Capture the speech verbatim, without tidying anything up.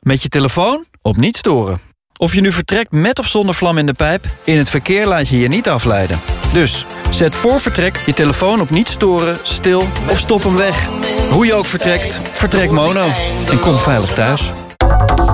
Met je telefoon op niet storen. Of je nu vertrekt met of zonder vlam in de pijp, in het verkeer laat je je niet afleiden. Dus zet voor vertrek je telefoon op niet storen, stil of stop hem weg. Hoe je ook vertrekt, vertrek Mono en kom veilig thuis.